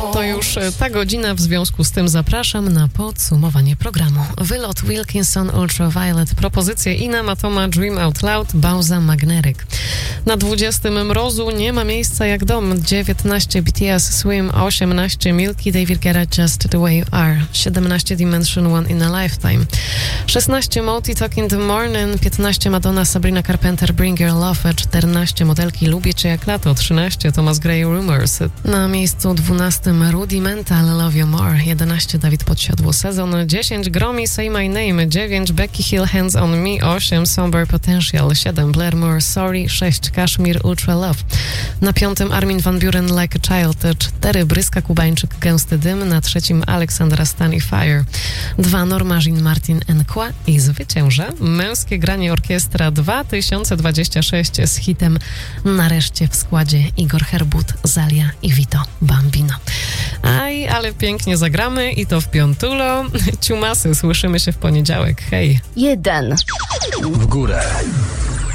To już ta godzina, w związku z tym zapraszam na podsumowanie programu. Wylot Wilkinson Ultraviolet, propozycje Ina Matoma Dream Out Loud, Bauza Magneryk. Na 20 Mrozu nie ma miejsca jak dom, 19 BTS Swim, 18 Milky, David Guetta Just The Way You Are, 17 Dimension One in a Lifetime, 16 Moti Talk in the Morning, 15 Madonna Sabrina Carpenter Bring Your Love, 14 modelki Lubię Cię jak lato, 13 Thomas Gray Rumors, na miejscu 12 Rudimental Love You More, 11 Dawid Podsiadło Sezon, 10 Gromi Say My Name, 9 Becky Hill Hands on Me, 8 Somber Potential, 7 Blair Moore Sorry, 6 Kashmir Ultra Love, na 5 Armin van Buuren Like a Child, 4 Bryska Kubańczyk Gęsty Dym, na 3 Aleksandra Stan i Fire, 2 Norma Jean Martin Nkła i zwycięża Męskie Granie Orkiestra 2026 z hitem Nareszcie w składzie Igor Herbut, Zalia i Vito Bambino. Aj, ale pięknie zagramy i to w piątulo. Ciumasy, słyszymy się w poniedziałek. Hej! 1. W górę.